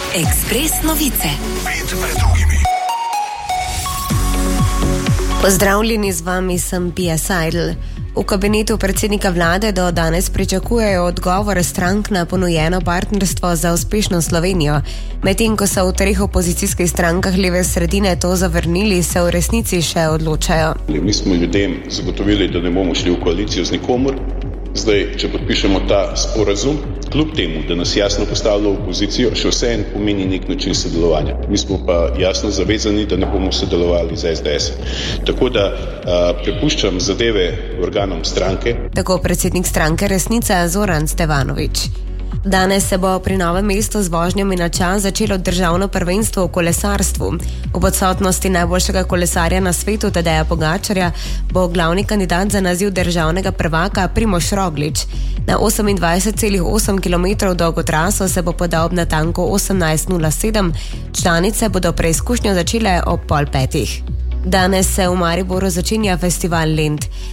Ekspres novice. Pozdravljeni, z vami sem Pia Seidel. V kabinetu predsednika vlade do danes pričakujejo odgovore strank na ponujeno partnerstvo za uspešno Slovenijo. Medtem ko so v 3 opozicijskih strankah leve sredine to zavrnili, se v resnici še odločajo. Mi smo ljudem zagotovili, da ne bomo šli v koalicijo z nikomor. Zdaj, če podpišemo ta sporazum, kljub temu, da nas jasno postavlja v opozicijo, še vseeno pomeni nek način sodelovanja. Mi smo pa jasno zavezani, da ne bomo sodelovali z SDS. Tako da prepuščam zadeve organom stranke. Tako predsednik stranke Resnica Zoran Stevanović. Danes se bo pri Novem mestu z vožnjami na čas začelo državno prvenstvo v kolesarstvu. V odsotnosti najboljšega kolesarja na svetu Tadeja Pogačarja bo glavni kandidat za naziv državnega prvaka Primož Roglič. Na 28,8 km dolgo traso se bo podal ob natanko 18:07. Članice bodo preizkušnjo začele ob 4:30. Danes se v Mariboru začenja festival Lent.